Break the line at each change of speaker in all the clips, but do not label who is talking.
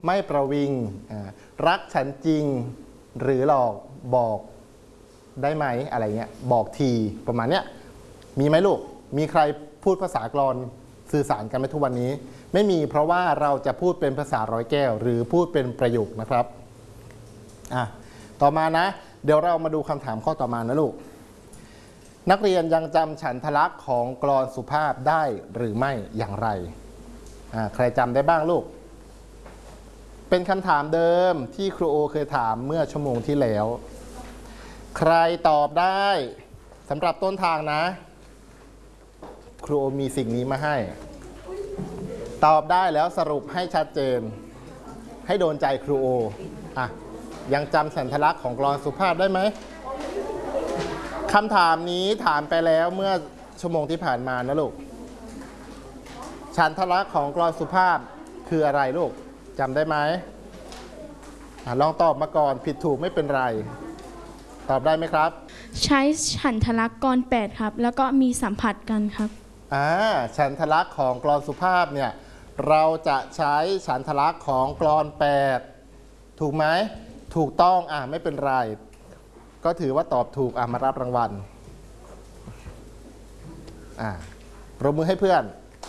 ไม่ประวิงรักฉันจริงหรือหลอกบอกได้ไหมอะไรเงี้ยบอกทีประมาณเนี้ยมีไหมลูกมีใครพูดภาษากลอนสื่อสารกันไหมทุกวันนี้ไม่มีเพราะว่าเราจะพูดเป็นภาษาร้อยแก้วหรือพูดเป็นประโยคนะครับต่อมานะเดี๋ยวเรามาดูคำถามข้อต่อมานะลูกนักเรียนยังจำฉันทลักษณ์ของกลอนสุภาพได้หรือไม่อย่างไรใครจำได้บ้างลูกเป็นคำถามเดิมที่ครูโอเคยถามเมื่อชั่วโมงที่แล้วใครตอบได้สำหรับต้นทางนะครูโอมีสิ่งนี้มาให้ตอบได้แล้วสรุปให้ชัดเจนให้โดนใจครูโอยังจำฉันทลักษณ์ของกลอนสุภาพได้ไหมคำถามนี้ถามไปแล้วเมื่อชั่วโมงที่ผ่านมานะลูกฉันทลักษณ์ของกลอนสุภาพคืออะไรลูกจำได้ไหมลองตอบมาก่อนผิดถูกไม่เป็นไรตอบได้ไหมครับ
ใช้ฉันทลักษณ์กลอน8ครับแล้วก็มีสัมผัสกันครับ
ฉันทลักษณ์ของกลอนสุภาพเนี่ยเราจะใช้ฉันทลักษณ์ของกลอน8ถูกไหมถูกต้องไม่เป็นไรก็ถือว่าตอบถูกมารับรางวัลปรบมือให้เพื่อน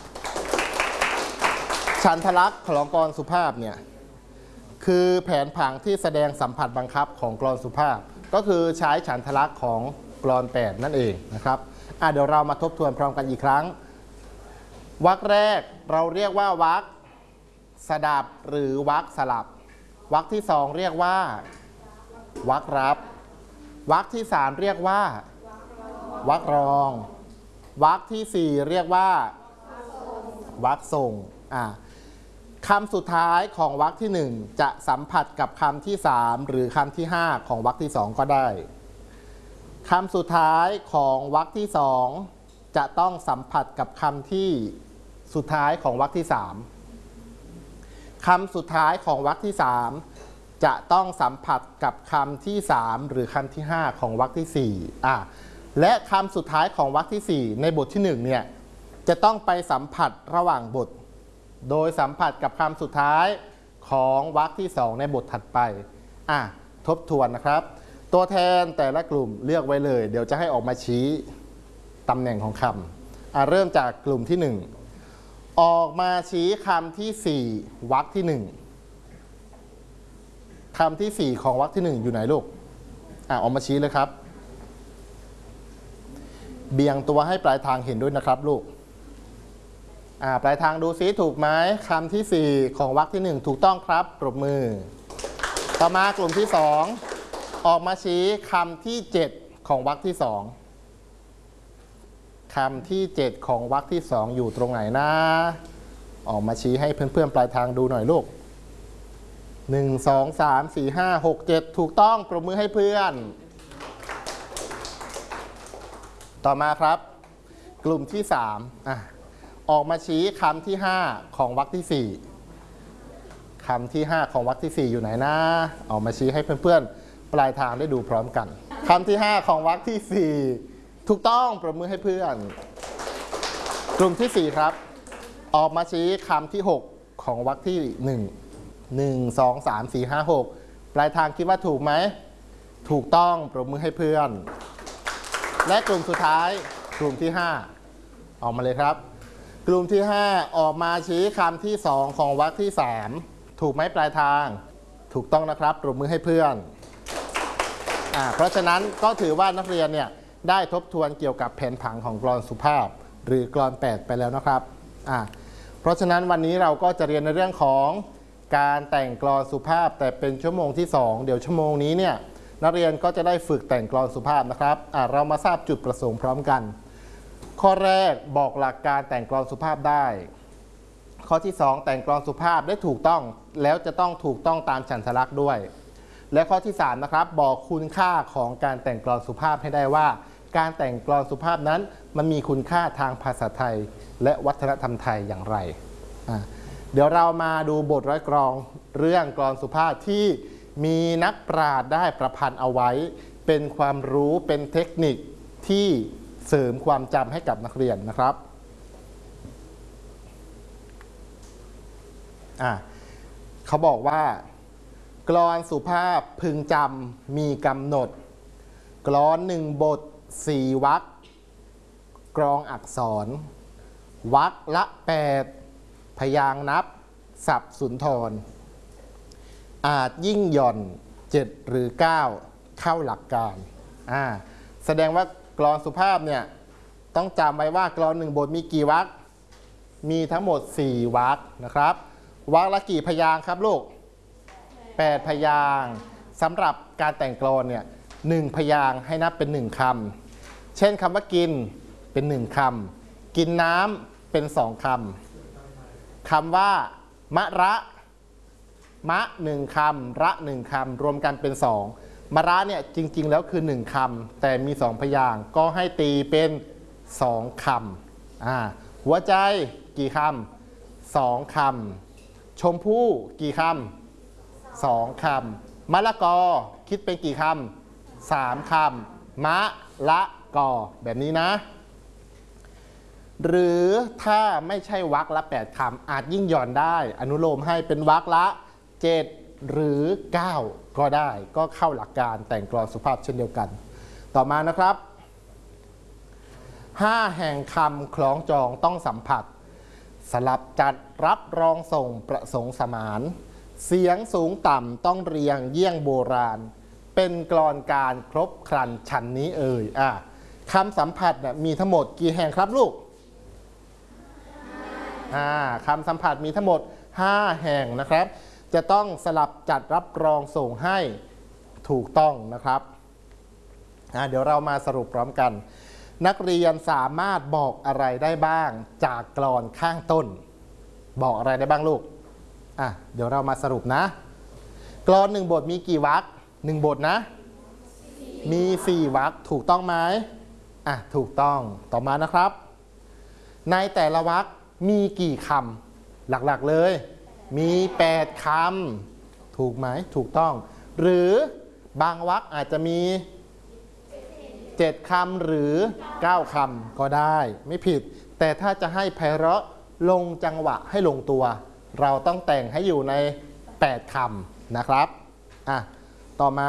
ฉันทลักษณ์ของกลอนสุภาพเนี่ยคือแผนผังที่แสดงสัมผัสบังคับของกลอนสุภาพก็คือใช้ฉันทลักษณ์ของกลอน8นั่นเองนะครับเดี๋ยวเรามาทบทวนพร้อมกันอีกครั้งวรรคแรกเราเรียกว่าวรรคสดับหรือวรรคสลับวรรคที่2เรียกว่าวรรครับวรรคที่3เรียกว่าวรรครองวรรคที่4เรียกว่าวรรคส่งคำสุดท้ายของวรรคที่1จะสัมผัสกับคำที่3หรือคำที่5ของวรรคที่2ก็ได้คำสุดท้ายของวรรคที่2จะต้องสัมผัสกับคำที่สุดท้ายของวรรคที่3คำสุดท้ายของวรรคที่3จะต้องสัมผัสกับคำที่3หรือคำที่5ของวรรคที่4และคำสุดท้ายของวรรคที่4ในบทที่1เนี่ยจะต้องไปสัมผัสระหว่างบทโดยสัมผัสกับคำสุดท้ายของวรรคที่2ในบทถัดไปทบทวนนะครับตัวแทนแต่ละกลุ่มเลือกไว้เลยเดี๋ยวจะให้ออกมาชี้ตำแหน่งของคำเริ่มจากกลุ่มที่1ออกมาชี้คำที่4วรรคที่1คำที่4ของวรรคที่1อยู่ไหนลูกออกมาชี้เลยครับเบี่ยงตัวให้ปลายทางเห็นด้วยนะครับลูกปลายทางดูซิถูกไหมคำที่4ของวรรคที่1ถูกต้องครับปรบมือต่อมากลุ่มที่2ออกมาชี้คำที่7ของวรรคที่2คำที่7ของวรรคที่2อยู่ตรงไหนนะออกมาชี้ให้เพื่อนๆปลายทางดูหน่อยลูก1 2 3 4 5 6 7ถูกต้องปรบมือให้เพื่อนต่อมาครับกลุ่มที่3ออกมาชี้คำที่5ของวรรคที่4คำที่5ของวรรคที่4อยู่ไหนนะออกมาชี้ให้เพื่อนๆปลายทางได้ดูพร้อมกันคำที่5ของวรรคที่4ถูกต้องปรบมือให้เพื่อนกลุ่มที่4ครับออกมาชี้คำที่6ของวรรคที่1 2 3 4 5 6ปลายทางคิดว่าถูกไหมถูกต้องปรบมือให้เพื่อนและกลุ่มสุดท้ายกลุ่มที่5ออกมาเลยครับกลุ่มที่5ออกมาชี้คำที่2ของวรรคที่3ถูกไหมปลายทางถูกต้องนะครับปรบมือให้เพื่อนเพราะฉะนั้นก็ถือว่านักเรียนเนี่ยได้ทบทวนเกี่ยวกับแผนผังของกลอนสุภาพหรือกลอน8ไปแล้วนะครับเพราะฉะนั้นวันนี้เราก็จะเรียนในเรื่องของการแต่งกลอนสุภาพแต่เป็นชั่วโมงที่2เดี๋ยวชั่วโมงนี้เนี่ยนักเรียนก็จะได้ฝึกแต่งกลอนสุภาพนะครับเรามาทราบจุดประสงค์พร้อมกันข้อแรกบอกหลักการแต่งกลอนสุภาพได้ข้อที่2แต่งกลอนสุภาพได้ถูกต้องแล้วจะต้องถูกต้องตามฉันทลักษณ์ด้วยและข้อที่3นะครับบอกคุณค่าของการแต่งกลอนสุภาพให้ได้ว่าการแต่งกลอนสุภาพนั้นมันมีคุณค่าทางภาษาไทยและวัฒนธรรมไทยอย่างไรเดี๋ยวเรามาดูบทร้อยกลอนเรื่องกลอนสุภาพที่มีนักปราชญ์ได้ประพันธ์เอาไว้เป็นความรู้เป็นเทคนิคที่เสริมความจำให้กับนักเรียนนะครับเขาบอกว่ากลอนสุภาพพึงจำมีกำหนดกลอน1 บท 4 วรรคกรองอักษรวรรคละ 8 พยางค์นับศัพท์สุนทรอาจยิ่งหย่อน 7 หรือ 9 เข้าหลักการแสดงว่ากลอนสุภาพเนี่ยต้องจำไว้ว่ากลอน1 บทมีกี่วรรคมีทั้งหมด4 วรรคนะครับวรรคละกี่พยางค์ครับลูก8 พยางค์สำหรับการแต่งกลอนเนี่ย1 พยางค์ให้นับเป็น1 คำเช่นคำว่ากินเป็น1 คำกินน้ำเป็น2 คำคำว่ามะระมะ1 คำระ1 คำรวมกันเป็น2มะระเนี่ยจริงๆแล้วคือ1 คำแต่มี2 พยางค์ก็ให้ตีเป็น2 คำหัวใจกี่คำ2 คำชมพู่กี่คำ2 คำมะละกอคิดเป็นกี่คำ3 คำมะละกอแบบนี้นะหรือถ้าไม่ใช่วรรคละ 8 คำอาจยิ่งหย่อนได้อนุโลมให้เป็นวรรคละ 7 หรือ 9 ก็ได้ก็เข้าหลักการแต่งกลอนสุภาพเช่นเดียวกันต่อมานะครับ5 แห่งคำคล้องจองต้องสัมผัสสลับจัดรับรองส่งประสงค์สมานเสียงสูงต่ำต้องเรียงเยี่ยงโบราณเป็นกลอนการครบครันฉันนี้คำสัมผัสมีทั้งหมดกี่แห่งครับลูกคำสัมผัสมีทั้งหมด5 แห่งนะครับจะต้องสลับจัดรับรองส่งให้ถูกต้องนะครับเดี๋ยวเรามาสรุปพร้อมกันนักเรียนสามารถบอกอะไรได้บ้างจากกลอนข้างต้นบอกอะไรได้บ้างลูกเดี๋ยวเรามาสรุปนะกลอน1 บทมีกี่วรรค1 บทนะมี4 วรรคถูกต้องไหมถูกต้องต่อมานะครับในแต่ละวรรคมีกี่คำหลักๆเลยมี8 คำถูกไหมถูกต้องหรือบางวรรคอาจจะมี7 คำหรือ9 คำก็ได้ไม่ผิดแต่ถ้าจะให้ไพเราะลงจังหวะให้ลงตัวเราต้องแต่งให้อยู่ใน8 คำนะครับต่อมา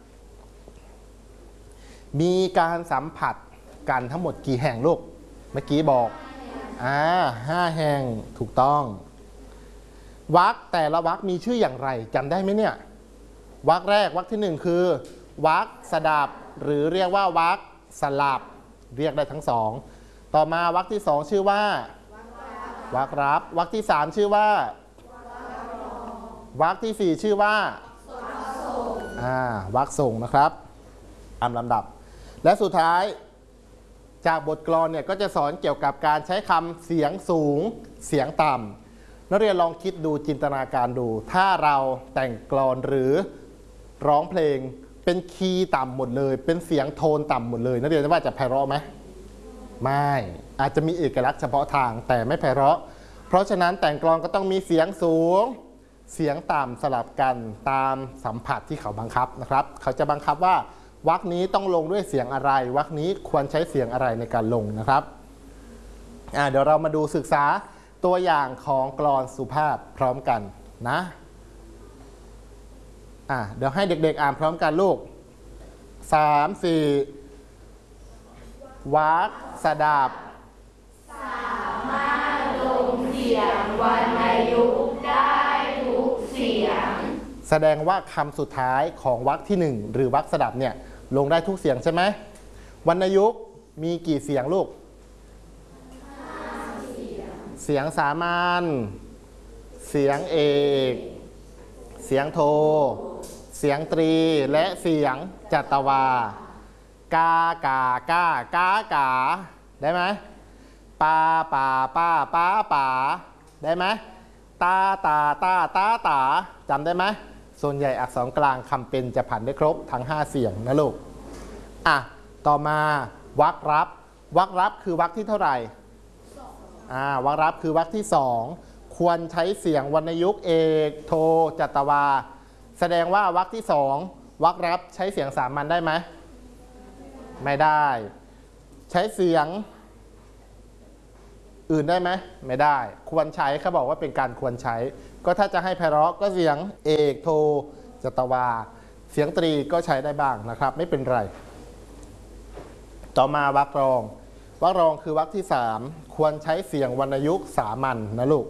มีการสัมผัสกันทั้งหมดกี่แห่งลูกเมื่อกี้บอก5 แห่งถูกต้องวรรคแต่ละวรรคมีชื่ออย่างไรจำได้ไหมเนี่ยวรรคแรกวรรคที่1คือวรรคสดับหรือเรียกว่าวรรคสลับเรียกได้ทั้ง2ต่อมาวรรคที่2ชื่อว่าวรรครับวรรคที่3ชื่อว่าวรรคที่4ชื่อว่าวรรคส่งนะครับตามลำดับและสุดท้ายจากบทกลอนเนี่ยก็จะสอนเกี่ยวกับการใช้คำเสียงสูงเสียงต่ำนักเรียนลองคิดดูจินตนาการดูถ้าเราแต่งกลอนหรือร้องเพลงเป็นคีย์ต่ำหมดเลยเป็นเสียงโทนต่ำหมดเลยนักเรียนว่าจะไพเราะไหมไม่อาจจะมีเอกลักษณ์เฉพาะทางแต่ไม่ไพเราะเพราะฉะนั้นแต่งกลอนก็ต้องมีเสียงสูงเสียงต่ำสลับกันตามสัมผัสที่เขาบังคับนะครับเขาจะบังคับว่าวรรคนี้ต้องลงด้วยเสียงอะไรวรรคนี้ควรใช้เสียงอะไรในการลงนะครับเดี๋ยวเรามาดูศึกษาตัวอย่างของกลอนสุภาพพร้อมกันนะเดี๋ยวให้เด็กๆอ่านพร้อมกันลูก3 4วรรคสดับ
สามารถลงเสียงวรรณยุกต์ได้ทุกเสียง
แสดงว่าคำสุดท้ายของวรรคที่1หรือวรรคสดับเนี่ยลงได้ทุกเสียงใช่ไหมวรรณยุกต์มีกี่เสียงลูกเสียงสามัญเสียงเอกเสียงโทเสียงตรีและเสียงจัตวากากาก้ากากาได้ไหมปาป่าป้าป้าป่าได้ไหมตาตาตาตาตาจำได้ไหมส่วนใหญ่อักษรกลางคำเป็นจะผันได้ครบทั้ง5 เสียงนะลูกต่อมาวรรครับวรรครับคือวรรคที่เท่าไหร่วรรครับคือวรรคที่2ควรใช้เสียงวรรณยุกต์เอกโทจัตวาแสดงว่าวรรคที่2วรรครับใช้เสียงสามัญได้ไหมไม่ได้ใช้เสียงอื่นได้ไหมไม่ได้ควรใช้เขาบอกว่าเป็นการควรใช้ก็ถ้าจะให้ไพเราะก็เสียงเอกโทจตวาเสียงตรีก็ใช้ได้บ้างนะครับไม่เป็นไรต่อมาวรรครองวรรครองคือวรรคที่3ควรใช้เสียงวรรณยุกต์สามัญนะลูก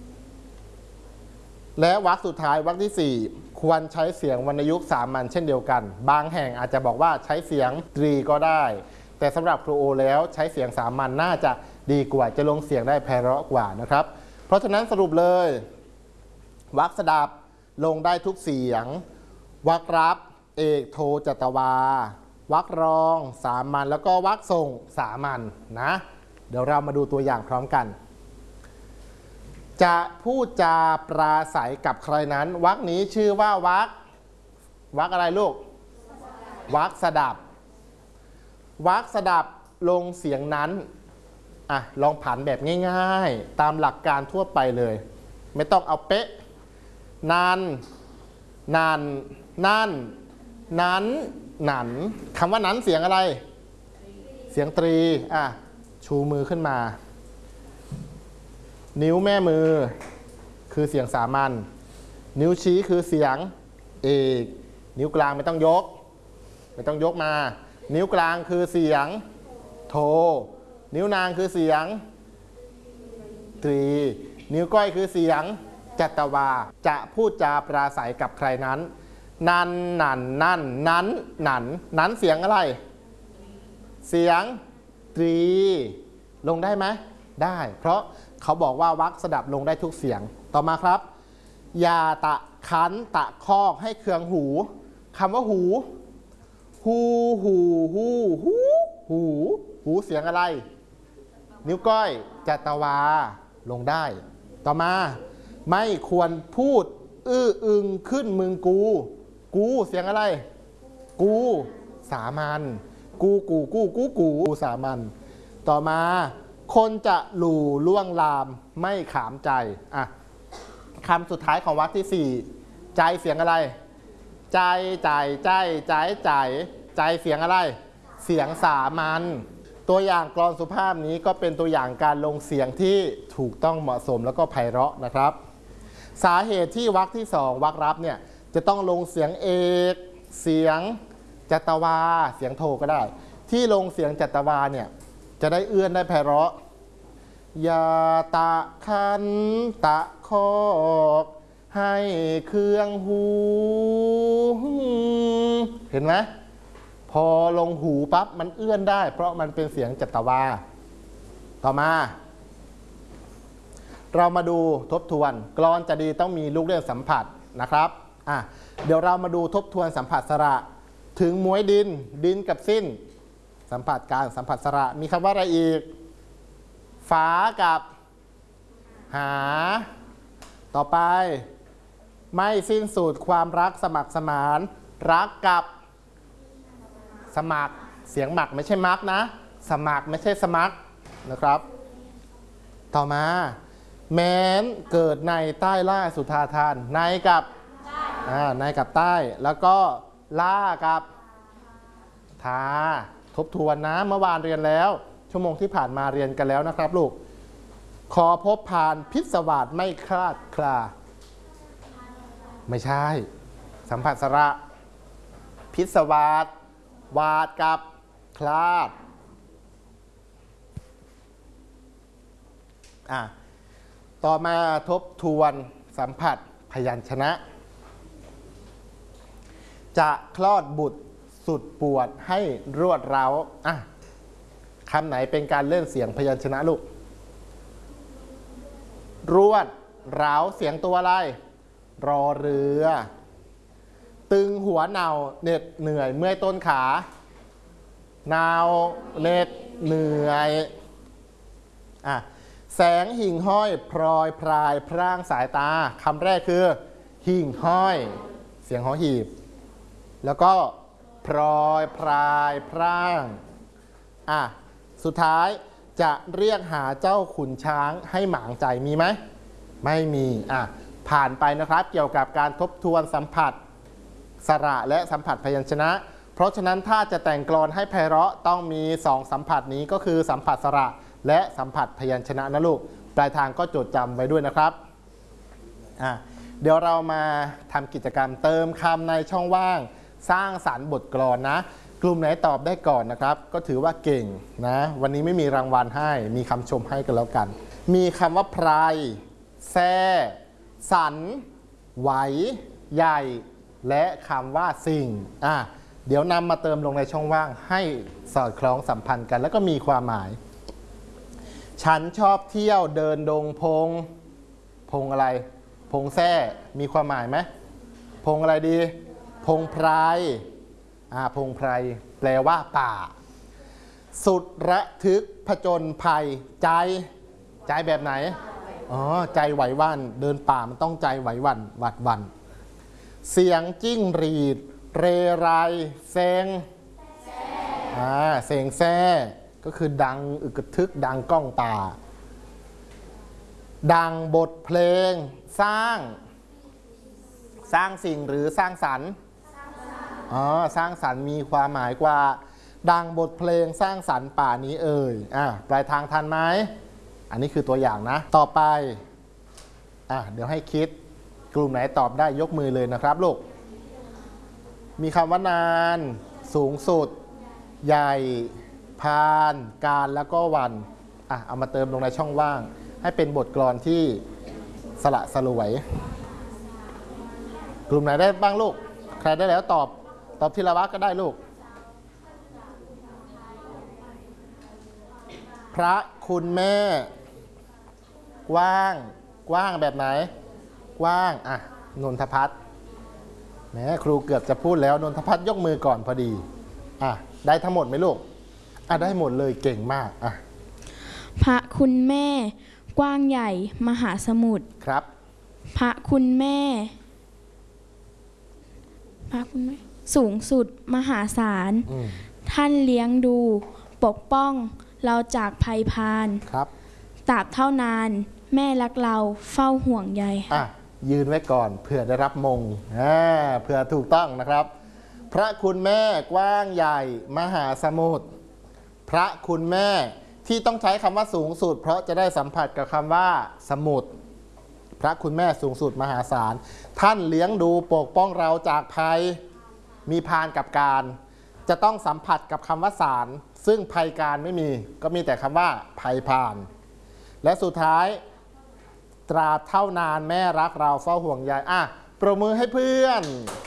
และวรรคสุดท้ายวรรคที่4ควรใช้เสียงวรรณยุกต์สามัญเช่นเดียวกันบางแห่งอาจจะบอกว่าใช้เสียงตรีก็ได้แต่สำหรับครูโอแล้วใช้เสียงสามัญน่าจะดีกว่าจะลงเสียงได้ไพเราะกว่านะครับเพราะฉะนั้นสรุปเลยวรรคสดับลงได้ทุกเสียงวรรครับเอกโทจตวาวรรครองสามัญแล้วก็วรรคส่งสามัญนะเดี๋ยวเรามาดูตัวอย่างพร้อมกันจะพูดจาปราศัยกับใครนั้นวรรคนี้ชื่อว่าวรรคอะไรลูกวรรคสดับวรรคสดับลงเสียงนั้นลองผันแบบง่ายๆตามหลักการทั่วไปเลยไม่ต้องเอาเป๊ะนั่นนั่นนั่นนั้นหนันคำว่านั้นเสียงอะไรเสียงตรีชูมือขึ้นมานิ้วแม่มือคือเสียงสามัญนิ้วชี้คือเสียงเอกนิ้วกลางไม่ต้องยกมานิ้วกลางคือเสียงโทนิ้วนางคือเสียงตรีนิ้วก้อยคือเสียงจัตวาจะพูดจาปราศัยกับใครนั้นนันนั่นนั่นนั้นนั้นเสียงอะไรเสียงตรีลงได้ไหมได้เพราะเขาบอกว่าวรรคสดับลงได้ทุกเสียงต่อมาครับอย่าตะคันตะคอกให้เคืองหูคำว่าหูหูเสียงอะไรนิ้วก้อยจัตวาลงได้ต่อมาไม่ควรพูดอื้ออึงขึ้นมึงกูเสียงอะไรกูสามัญกูสามัญต่อมาคนจะหลู่ล่วงลามไม่ขามใจคำสุดท้ายของวรรคที่4ใจเสียงอะไรใจเสียงอะไรเสียงสามัญตัวอย่างกลอนสุภาพนี้ก็เป็นตัวอย่างการลงเสียงที่ถูกต้องเหมาะสมแล้วก็ไพเราะนะครับสาเหตุที่วรรคที่2วรรครับเนี่ยจะต้องลงเสียงเอกเสียงจัตวาเสียงโทก็ได้ที่ลงเสียงจัตวาเนี่ยจะได้เอื้อนได้ไพเราะอย่าตะคันตะคอกให้เคืองหูเห็นไหมพอลงหูปั๊บมันเอื้อนได้เพราะมันเป็นเสียงจัตวาต่อมาเรามาดูทบทวนกลอนจะดีต้องมีลูกเล่นสัมผัสนะครับเดี๋ยวเรามาดูทบทวนสัมผัสสระถึงม้วยดินกับสิ้นสัมผัสกลางสัมผัสสระมีคำว่าอะไรอีกฝากับหาต่อไปไม่สิ้นสุดความรักสมัครสมานรักกับสมัครเสียงหมักไม่ใช่มักนะสมัครไม่ใช่สมัครนะครับต่อมาแม้นเกิดในใต้ล่าสุธาทานในกับใต้แล้วก็ล่ากับทาทบทวนนะเมื่อวานเรียนแล้วชั่วโมงที่ผ่านมาเรียนกันแล้วนะครับลูกขอพบผ่านพิศวาสไม่คลาดคลาไม่ใช่สัมผัสสระพิศวาสวาดกับคลาดต่อมาทบทวนสัมผัสพยัญชนะจะคลอดบุตรสุดปวดให้รวดเร้าคำไหนเป็นการเล่นเสียงพยัญชนะลูกรวดเร้าเสียงตัวอะไรรอเรือตึงหัวเน่าเหน็ดเหนื่อยเมื่อยต้นขาเน่าเหน็ดเหนื่อยแสงหิ่งห้อยพลอยพรายพร่างสายตาคำแรกคือหิ่งห้อยเสียงหอหีบแล้วก็พลอยพรายพร่างสุดท้ายจะเรียกหาเจ้าขุนช้างให้หมางใจมีไหมไม่มีผ่านไปนะครับเกี่ยวกับการทบทวนสัมผัสสระและสัมผัสพยัญชนะเพราะฉะนั้นถ้าจะแต่งกลอนให้ไพเราะต้องมี2สัมผัสนี้ก็คือสัมผัสสระและสัมผัสพยัญชนะนะลูกปลายทางก็จดจำไว้ด้วยนะครับเดี๋ยวเรามาทำกิจกรรมเติมคำในช่องว่างสร้างสรรค์บทกลอนนะกลุ่มไหนตอบได้ก่อนนะครับก็ถือว่าเก่งนะวันนี้ไม่มีรางวัลให้มีคำชมให้กันแล้วกันมีคำว่าไพรแซ่สันไหวใหญ่และคำว่าสิ่งเดี๋ยวนำมาเติมลงในช่องว่างให้สอดคล้องสัมพันธ์กันแล้วก็มีความหมายฉันชอบเที่ยวเดินดงพงอะไรพงแซ่มีความหมายไหมพงอะไรดีพงไพรพงไพรแปลว่าป่าสุดระทึกผจญภัยใจแบบไหนใจไหวหวั่นเดินป่ามันต้องใจไหวหวั่นหวาดหวั่นเสียงจิ้งหรีดเรไรเซงเสียงแซ่ก็คือดังอึกทึกดังก้องตาดังบทเพลงสร้างสิ่งหรือสร้างสรรค์สร้างสรรค์มีความหมายกว่าดังบทเพลงสร้างสรรค์ป่านี้ปลายทางทันไหมอันนี้คือตัวอย่างนะต่อไปเดี๋ยวให้คิดกลุ่มไหนตอบได้ยกมือเลยนะครับลูกมีคำว่านานสูงสุดใหญ่พานการแล้วก็วันเอามาเติมลงในช่องว่างให้เป็นบทกลอนที่สละสลวยกลุ่มไหนได้บ้างลูกใครได้แล้วตอบทีละวรรคก็ได้ลูกพระคุณแม่กว้างแบบไหนกว้างนนทพัฒน์แม้ครูเกือบจะพูดแล้วนนทพัฒน์ยกมือก่อนพอดีได้ทั้งหมดไหมลูกได้หมดเลยเก่งมาก
พระคุณแม่กว้างใหญ่มหาสมุทร
ครับ
พระคุณแม่สูงสุดมหาศาลท่านเลี้ยงดูปกป้องเราจากภัยพาน
ครับ
ตราบเท่านานแม่รักเราเฝ้าห่วงใย
ยืนไว้ก่อนเผื่อได้รับมงเผื่อถูกต้องนะครับพระคุณแม่กว้างใหญ่มหาสมุทรพระคุณแม่ที่ต้องใช้คำว่าสูงสุดเพราะจะได้สัมผัสกับคำว่าสมุทรพระคุณแม่สูงสุดมหาศาลท่านเลี้ยงดูปกป้องเราจากภัยมีพานกับการจะต้องสัมผัสกับคำว่าศาลซึ่งภัยการไม่มีก็มีแต่คำว่าภัยพานและสุดท้ายตราบเท่านานแม่รักเราเฝ้าห่วงใยปรบมือให้เพื่อน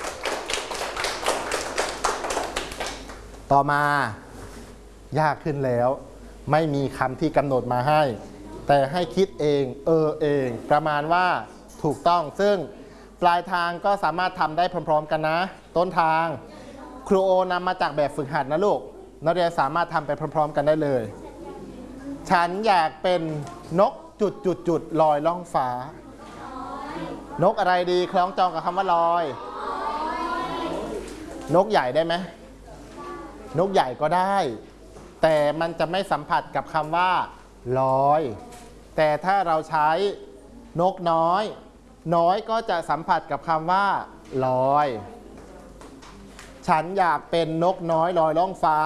ต่อมายากขึ้นแล้วไม่มีคำที่กำหนดมาให้แต่ให้คิดเองเองประมาณว่าถูกต้องซึ่งปลายทางก็สามารถทำได้พร้อมๆกันนะต้นทางครูโอนำมาจากแบบฝึกหัดนะลูกนักเรียนสามารถทำไปพร้อมๆกันได้เลยฉันอยากเป็นนกจุดลอยล่องฟ้านกอะไรดีคล้องจองกับคำว่าลอยนกใหญ่ได้ไหมนกใหญ่ก็ได้แต่มันจะไม่สัมผัสกับคำว่าลอยแต่ถ้าเราใช้นกน้อยก็จะสัมผัสกับคำว่าลอยฉันอยากเป็นนกน้อยลอยล่องฟ้า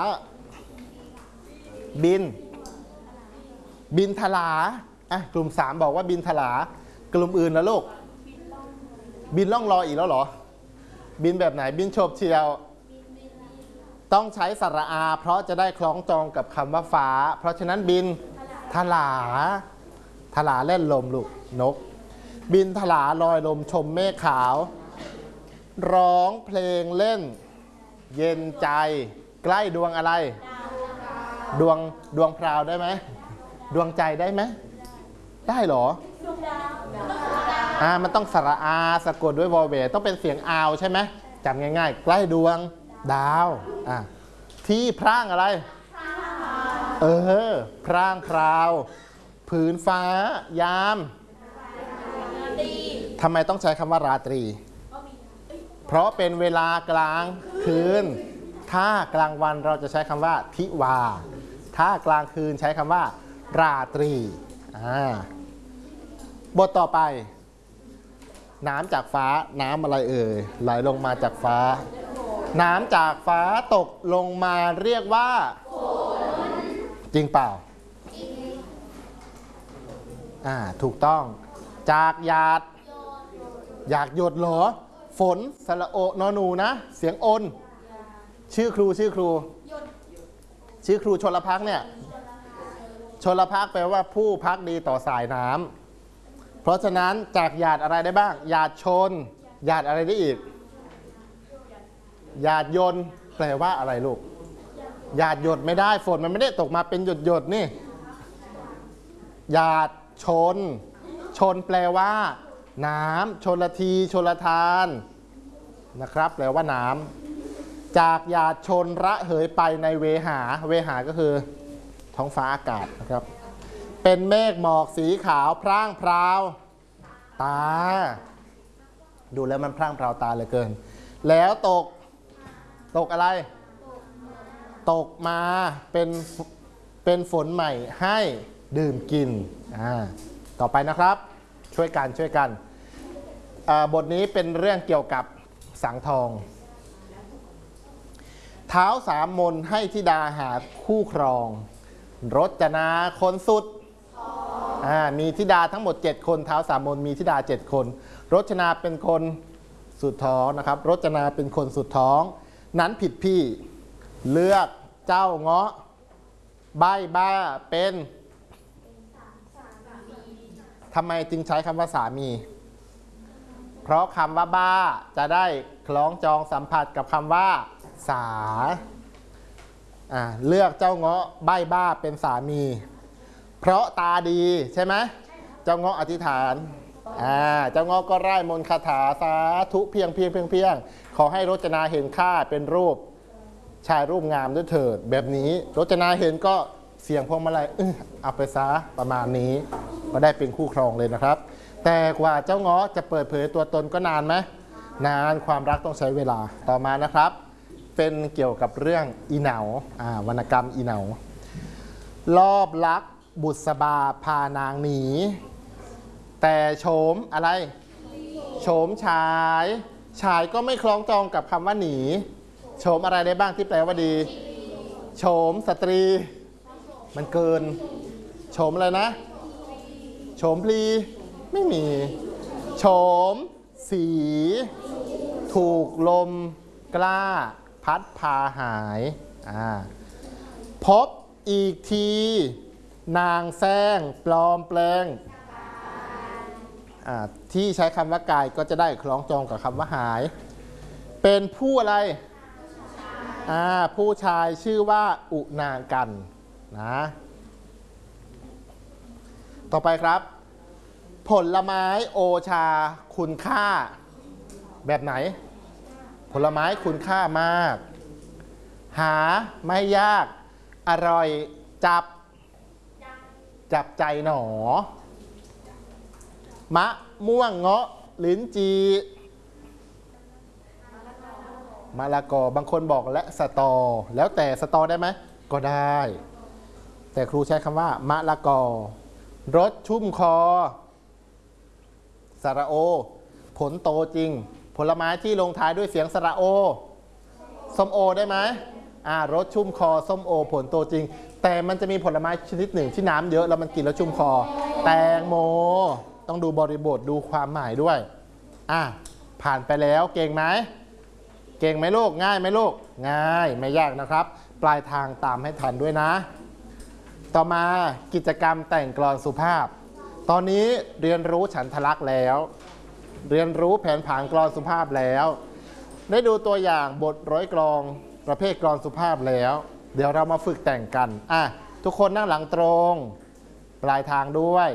บินทลากลุ่ม3บอกว่าบินทลากลุ่มอื่นนะลูกบินล่องลอยอีกแล้วเหรอบินแบบไหนบินโฉบเฉี่ยวต้องใช้สระอาเพราะจะได้คล้องจองกับคำว่าฟ้าเพราะฉะนั้นบินทลาเล่นลมลูกนกบินทลาลอยลมชมเมฆขาวร้องเพลงเล่นเย็นใจใกล้ดวงอะไรดวงพราวได้ไหมดวงใจได้ไหมได้เหรอมันต้องสระอาสะกดด้วยวอลเวทต้องเป็นเสียงอาวใช่ไหมจำง่ายๆใกล้ดวงดาวที่พร่างอะไรพร่างพราวผืนฟ้ายามทำไมต้องใช้คำว่าราตรีเพราะเป็นเวลากลางคืนถ้ากลางวันเราจะใช้คำว่าทิวาถ้ากลางคืนใช้คำว่าราตรีบทต่อไปน้ำจากฟ้าน้ำอะไรไหลลงมาจากฟ้าน้ำจากฟ้าตกลงมาเรียกว่าฝนจริงเปล่าถูกต้องจากหยาดอยากหยดเหรอฝนสระโอนอหนูนะเสียงอนชื่อครูชื่อครูชลภักดิ์เนี่ยชลภักดิ์แปลว่าผู้พักดีต่อสายน้ำเพราะฉะนั้นจากหยาดอะไรได้บ้างหยาดชนหยาดอะไรได้อีกหยาดยนต์แปลว่าอะไรลูกหยาดหยดไม่ได้ฝนมันไม่ได้ตกมาเป็นหยดนี่หยาดชนแปลว่าน้ำชลทีชลทานนะครับแปลว่าน้ำจากหยาดชนระเหยไปในเวหาก็คือท้องฟ้าอากาศนะครับเป็นเมฆหมอกสีขาวพร่างพราวตาดูแล้วมันพร่างพราวตาเหลือเกินแล้วตกอะไรตกมาเป็นฝนใหม่ให้ดื่มกินต่อไปนะครับช่วยกันบทนี้เป็นเรื่องเกี่ยวกับสังทองเท้าสามมนให้ธิดาหาคู่ครองรจนาคนสุดมีธิดาทั้งหมด7คนเท้าสามมนมีธิดา7คนรจนาเป็นคนสุดท้องนะครับรจนาเป็นคนสุดท้องนั้นผิดพี่เลือกเจ้าเงาะใบ้บ้าเป็นทำไมจึงใช้คำว่าสามีเพราะคำว่าบ้าจะได้คล้องจองสัมผัสกับคำว่าสาเลือกเจ้าเงาะใบ้บ้าเป็นสามีเพราะตาดีใช่ไหมเจ้าเงาะอธิษฐานเจ้าเงาะก็ไล่มนต์คาถาสาธุเพียงขอให้รจนาเห็นข้าเป็นรูปชายรูปงามด้วยเถิดแบบนี้รจนาเห็นก็เสียงพวงมาลัยเอาไปซะประมาณนี้ก็ได้เป็นคู่ครองเลยนะครับแต่กว่าเจ้าเงาะจะเปิดเผยตัวตนก็นานไหมนานความรักต้องใช้เวลาต่อมานะครับเป็นเกี่ยวกับเรื่องอีเหนาวรรณกรรมอีเหนารอบลักบุษบาพานางหนีแต่โฉมอะไรโฉมชายก็ไม่คล้องจองกับคำว่าหนีโฉมอะไรได้บ้างที่แปลว่าดีโฉมสตรีมันเกินโฉมอะไรนะโฉมพลีไม่มีโฉมสีถูกลมกล้าพัดพาหายพบอีกทีนางแซงปลอมแปลงที่ใช้คำว่ากายก็จะได้คล้องจองกับคำว่าหายเป็นผู้อะไรผู้ชายชื่อว่าอุณากันนะต่อไปครับผลไม้โอชาคุณค่าแบบไหนผลไม้คุณค่ามากหาไม่ยากอร่อยจับใจหนอมะม่วงเงาะลิ้นจีมะละกอบางคนบอกและสตอแล้วแต่สตอได้ไหมก็ได้แต่ครูใช้คำว่ามะละกอรสชุ่มคอสระโอผลโตจริงผลไม้ที่ลงท้ายด้วยเสียงสระโอส้มโอได้ไหมรสชุ่มคอส้มโอผลโตจริงแต่มันจะมีผลไม้ชนิดหนึ่งที่น้ำเยอะแล้วมันกินแล้วชุ่มคอแตงโมต้องดูบริบทดูความหมายด้วยผ่านไปแล้วเก่งไหมลูกง่ายไหมลูกง่ายไม่ยากนะครับปลายทางตามให้ทันด้วยนะต่อมากิจกรรมแต่งกลอนสุภาพตอนนี้เรียนรู้ฉันทลักษณ์แล้วเรียนรู้แผนผังกลอนสุภาพแล้วได้ดูตัวอย่างบทร้อยกลองประเภทกลอนสุภาพแล้วเดี๋ยวเรามาฝึกแต่งกันทุกคนนั่งหลังตรงปลายทางด้วย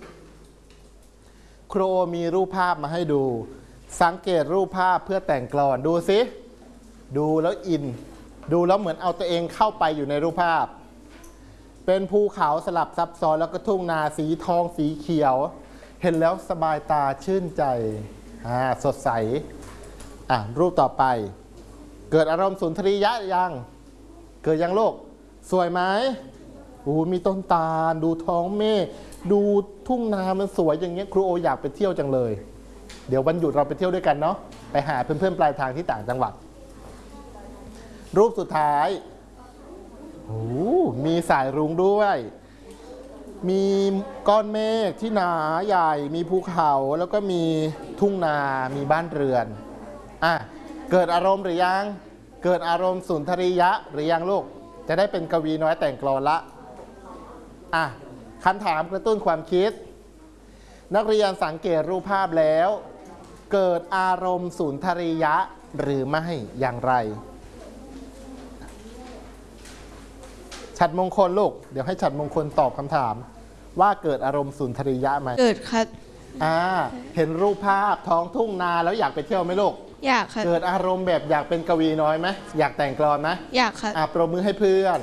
ครูมีรูปภาพมาให้ดูสังเกตรูปภาพเพื่อแต่งกลอนดูสิดูแล้วอินดูแล้วเหมือนเอาตัวเองเข้าไปอยู่ในรูปภาพเป็นภูเขาสลับซับซ้อนแล้วก็ทุ่งนาสีทองสีเขียวเห็นแล้วสบายตาชื่นใจสดใสรูปต่อไปเกิดอารมณ์สุนทรียะยังเกิดยังโลกสวยไหมมีต้นตาลดูท้องเมฆดูทุ่งนามันสวยอย่างเงี้ยครูโออยากไปเที่ยวจังเลยเดี๋ยววันหยุดเราไปเที่ยวด้วยกันเนาะไปหาเพื่อนๆปลายทางที่ต่างจังหวัดรูปสุดท้ายมีสายรุ้งด้วยมีก้อนเมฆที่หนาใหญ่มีภูเขาแล้วก็มีทุ่งนามีบ้านเรือนอ่ะเกิดอารมณ์หรือยังเกิดอารมณ์สุนทรียะหรือยังลูกจะได้เป็นกวีน้อยแต่งกลอนละอ่ะคำถามกระตุ้นความคิดนักเรียนสังเกตรูปภาพแล้วเกิดอารมณ์สุนทรียะหรือไม่อย่างไรฉัตรมงคลลูกเดี๋ยวให้ฉัตรมงคลตอบคำถามว่าเกิดอารมณ์สุนทรียะไหม
เกิดครับ
เห็นรูปภาพท้องทุ่งนาแล้วอยากไปเที่ยวไหมลูก
อยากครับ
เกิดอารมณ์แบบอยากเป็นกวีน้อยไหมอยากแต่งกลอนไหม
อยากครับ
ปรบมือให้เพื่อน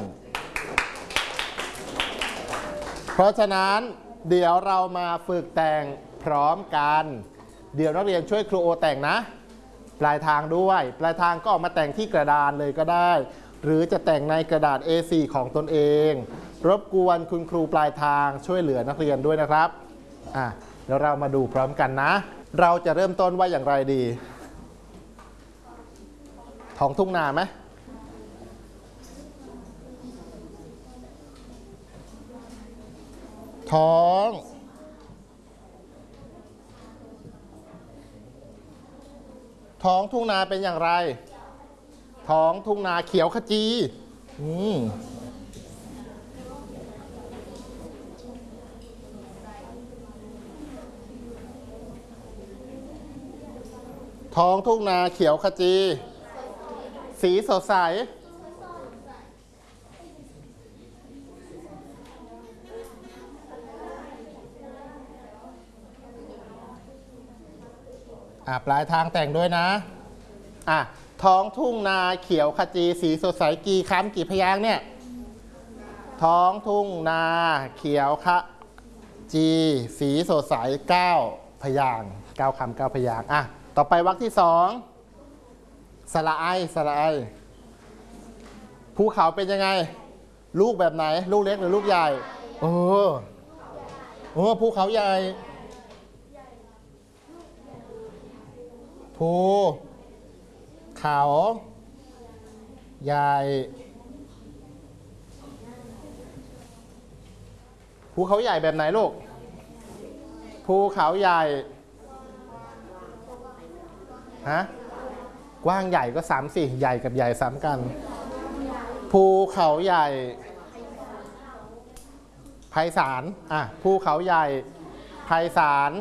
เพราะฉะนั้นเดี๋ยวเรามาฝึกแต่งพร้อมกันเดี๋ยวนักเรียนช่วยครูโอแต่งนะปลายทางด้วยปลายทางก็ออกมาแต่งที่กระดานเลยก็ได้หรือจะแต่งในกระดาษ A4 ของตนเองรบกวนคุณครูปลายทางช่วยเหลือนักเรียนด้วยนะครับเดี๋ยวเรามาดูพร้อมกันนะเราจะเริ่มต้นว่าอย่างไรดีท้องทุ่งนาไหมท้องทุ่งนาเป็นอย่างไรท้องทุ่งนาเขียวขจีท้องทุ่งนาเขียวขจีสีสดใสปลายทางแต่งด้วยนะท้องทุ่งนาเขียวขจีสีสดใสกี่คำกี่พยางค์เนี่ยท้องทุ่งนาเขียวขจีสีสดใส9พยางค์9คำ9พยางค์ต่อไปวรรคที่2สระไอสระไอภูเขาเป็นยังไงลูกแบบไหนลูกเล็กหรือลูกใหญ่ภูเขาใหญ่ภูเขาใหญ่ภูเขาใหญ่แบบไหนลูกภูเขาใหญ่กว้างใหญ่ก็3สิใหญ่กับใหญ่ซ้ำกันภูเขาใหญ่ไพศาลภูเขาใหญ่ไพศาล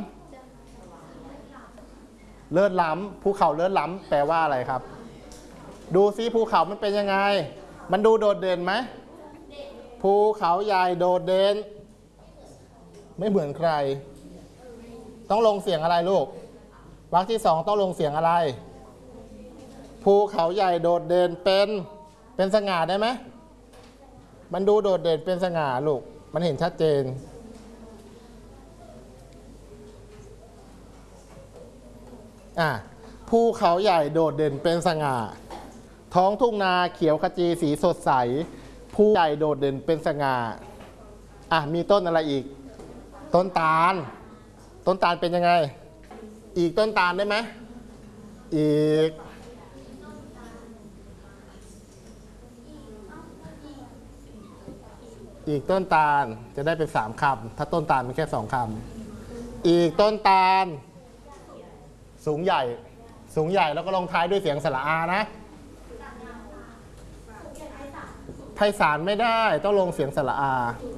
เลิศล้ำภูเขาเลิศล้ำแปลว่าอะไรครับดูซิภูเขามันเป็นยังไงมันดูโดดเด่นไหมภูเขาใหญ่โดดเด่นไม่เหมือนใครต้องลงเสียงอะไรลูกวรรคที่2ต้องลงเสียงอะไรภูเขาใหญ่โดดเด่นเป็นสง่าได้ไหมมันดูโดดเด่นเป็นสง่าลูกมันเห็นชัดเจนภูเขาใหญ่โดดเด่นเป็นสง่าท้องทุ่งนาเขียวขจีสีสดใสภูใหญ่โดดเด่นเป็นสง่ามีต้นอะไรอีกต้นตาลเป็นยังไงอีกต้นตาลได้ไหมอีกต้นตาลจะได้เป็น3คำถ้าต้นตาลมีแค่2คำอีกต้นตาลสูงใหญ่แล้วก็ลงท้ายด้วยเสียงสระอานะไพศาลไม่ได้ต้องลงเสียงสระอา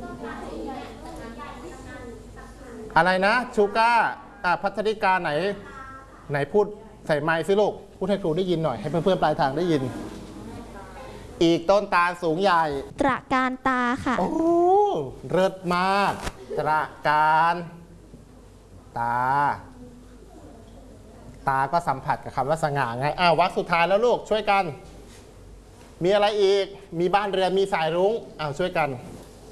อะไรนะชูก้าพัฒนิกาไหนพูดใส่ไมค์สิลูกพูดให้ครูได้ยินหน่อยให้เพื่อนๆปลายทางได้ยินอีกต้นตาลสูงใหญ่
ตระการตาค่ะ
โอ้เลิศมากตระการตาก็สัมผัสกับคำว่าสง่าไงวรรคสุดท้ายแล้วลูกช่วยกันมีอะไรอีกมีบ้านเรือนมีสายรุ้งช่วยกัน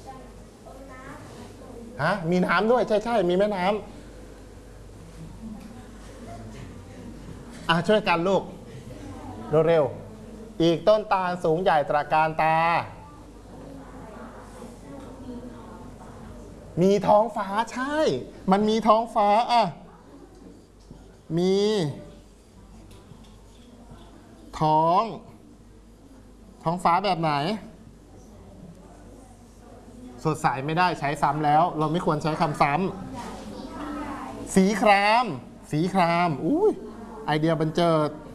มีน้ำด้วยใช่มีแม่น้ำช่วยกันลูกเร็วๆอีกต้นตาลสูงใหญ่ตระการตามีท้องฟ้าใช่มันมีท้องฟ้ามีท้องฟ้าแบบไหนสดใสไม่ได้ใช้ซ้ำแล้ว เราไม่ควรใช้คำซ้ำสีคราม สีครามอุ้ยไอเดียบันเจิด